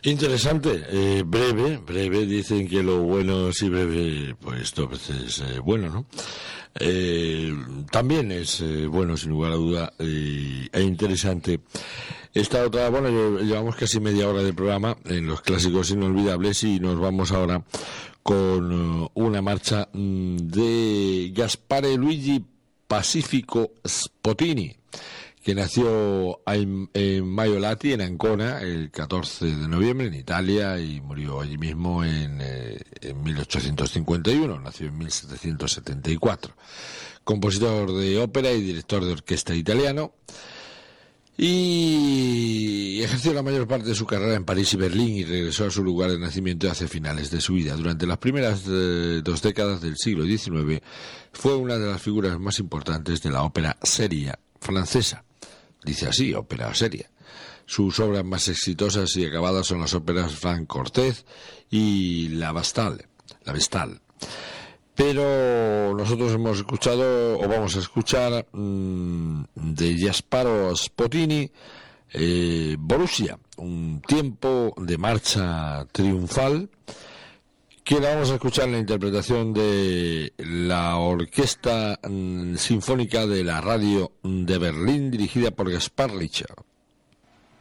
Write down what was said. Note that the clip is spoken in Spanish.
Interesante, breve, dicen que lo bueno si breve, pues dos veces bueno, ¿no? También es bueno, sin lugar a duda, e interesante. Esta otra, bueno, llevamos casi media hora de programa en los clásicos inolvidables y nos vamos ahora con una marcha de Gaspare Luigi Pacifico Spottini, que nació en Maiolati, en Ancona, el 14 de noviembre, en Italia, y murió allí mismo en 1851, nació en 1774. Compositor de ópera y director de orquesta italiano, y ejerció la mayor parte de su carrera en París y Berlín y regresó a su lugar de nacimiento hacia finales de su vida. Durante las primeras 2 décadas del siglo XIX fue una de las figuras más importantes de la ópera seria francesa. Dice así, ópera seria. Sus obras más exitosas y acabadas son las óperas Franc Cortez y La Vestale. Pero nosotros hemos escuchado, o vamos a escuchar, de Gasparo Spottini, Borussia, un tiempo de marcha triunfal, que la vamos a escuchar en la interpretación de la Orquesta Sinfónica de la Radio de Berlín, dirigida por Gaspar Richter.